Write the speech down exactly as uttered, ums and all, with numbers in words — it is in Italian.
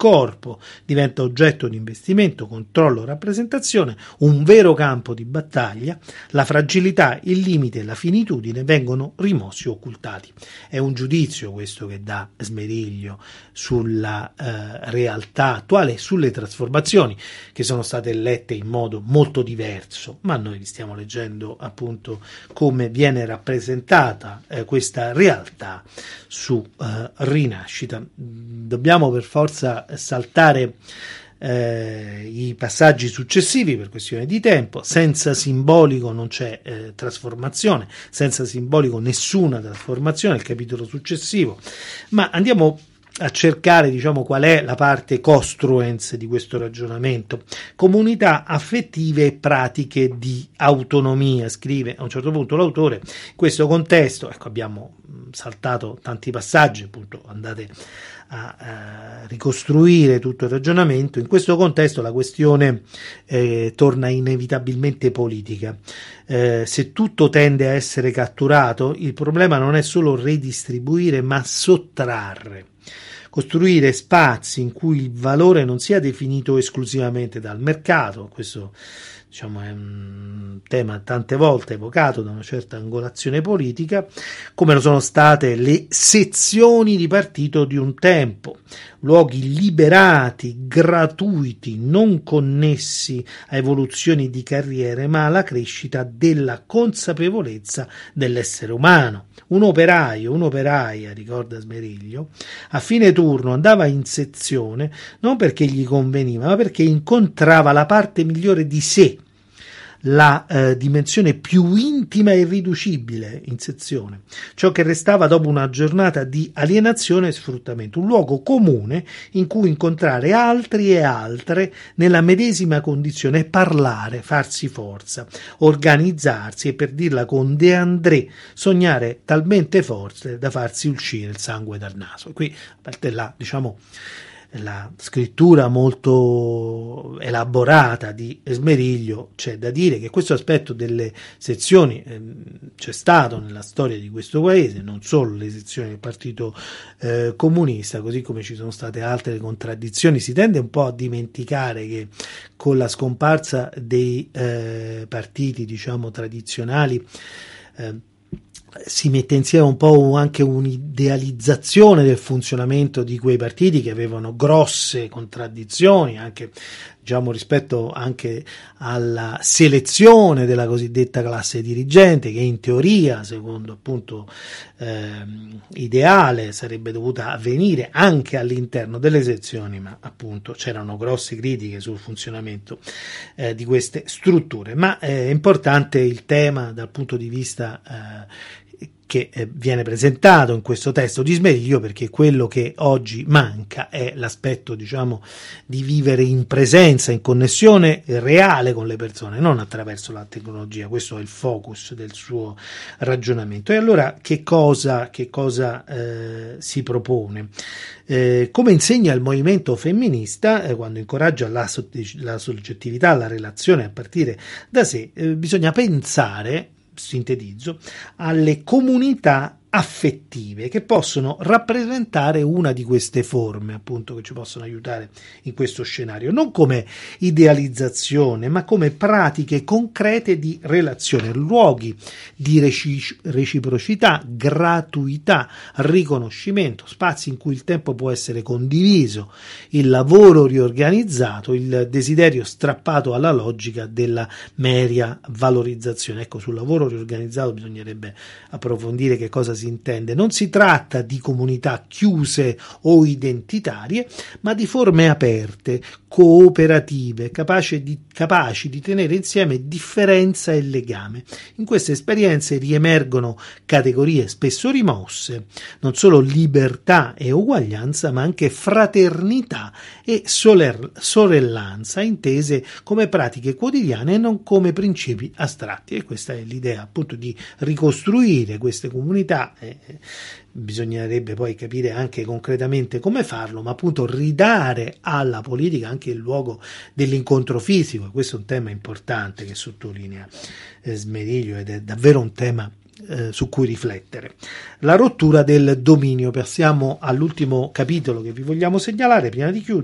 corpo diventa oggetto di investimento, controllo, rappresentazione, un vero campo di battaglia, la fragilità, il limite e la finitudine vengono rimossi o occultati. È un giudizio questo che dà Smeriglio sulla eh, realtà attuale, sulle trasformazioni che sono state lette in modo molto diverso, ma noi vi stiamo leggendo appunto come viene rappresentata eh, questa realtà su eh, Rinascita. Dobbiamo per forza saltare eh, i passaggi successivi per questione di tempo. Senza simbolico non c'è eh, trasformazione, senza simbolico nessuna trasformazione, il capitolo successivo, ma andiamo a cercare, diciamo, qual è la parte costruens di questo ragionamento. Comunità affettive e pratiche di autonomia, scrive a un certo punto l'autore. In questo contesto, ecco, abbiamo saltato tanti passaggi, appunto andate a, a ricostruire tutto il ragionamento. In questo contesto la questione eh, torna inevitabilmente politica. Eh, se tutto tende a essere catturato, il problema non è solo redistribuire, ma sottrarre. Costruire spazi in cui il valore non sia definito esclusivamente dal mercato. Questo, diciamo, è un tema tante volte evocato da una certa angolazione politica, come lo sono state le sezioni di partito di un tempo, luoghi liberati, gratuiti, non connessi a evoluzioni di carriere, ma alla crescita della consapevolezza dell'essere umano. Un operaio, un'operaia, ricorda Smeriglio, a fine turno andava in sezione non perché gli conveniva, ma perché incontrava la parte migliore di sé, la eh, dimensione più intima e irriducibile in sezione, ciò che restava dopo una giornata di alienazione e sfruttamento, un luogo comune in cui incontrare altri e altre nella medesima condizione e parlare, farsi forza, organizzarsi e, per dirla con De André, sognare talmente forte da farsi uscire il sangue dal naso. E qui, a parte là, diciamo, la scrittura molto elaborata di Smeriglio, c'è da dire che questo aspetto delle sezioni eh, c'è stato nella storia di questo paese, non solo le sezioni del Partito eh, Comunista, così come ci sono state altre contraddizioni. Si tende un po' a dimenticare che con la scomparsa dei eh, partiti, diciamo, tradizionali, eh, si mette insieme un po' anche un'idealizzazione del funzionamento di quei partiti che avevano grosse contraddizioni anche, diciamo, rispetto anche alla selezione della cosiddetta classe dirigente, che in teoria, secondo appunto eh, ideale, sarebbe dovuta avvenire anche all'interno delle sezioni, ma appunto c'erano grosse critiche sul funzionamento eh, di queste strutture. Ma è importante il tema dal punto di vista eh, che viene presentato in questo testo di Smeriglio, perché quello che oggi manca è l'aspetto, diciamo, di vivere in presenza, in connessione reale con le persone, non attraverso la tecnologia. Questo è il focus del suo ragionamento. E allora che cosa, che cosa eh, si propone? Eh, come insegna il movimento femminista, eh, quando incoraggia la, la soggettività, la relazione a partire da sé, eh, bisogna pensare, sintetizzo, alle comunità affettive che possono rappresentare una di queste forme, appunto, che ci possono aiutare in questo scenario, non come idealizzazione, ma come pratiche concrete di relazione, luoghi di reci- reciprocità, gratuità, riconoscimento, spazi in cui il tempo può essere condiviso, il lavoro riorganizzato, il desiderio strappato alla logica della meria valorizzazione. Ecco, sul lavoro riorganizzato bisognerebbe approfondire che cosa si intende. Non si tratta di comunità chiuse o identitarie, ma di forme aperte, cooperative, capaci di, capaci di tenere insieme differenza e legame. In queste esperienze riemergono categorie spesso rimosse, non solo libertà e uguaglianza, ma anche fraternità e soler- sorellanza, intese come pratiche quotidiane e non come principi astratti. E questa è l'idea, appunto, di ricostruire queste comunità. Eh, bisognerebbe poi capire anche concretamente come farlo, ma appunto ridare alla politica anche il luogo dell'incontro fisico. Questo è un tema importante che sottolinea eh, Smeriglio, ed è davvero un tema eh, su cui riflettere. La rottura del dominio. Passiamo all'ultimo capitolo che vi vogliamo segnalare prima di chiudere.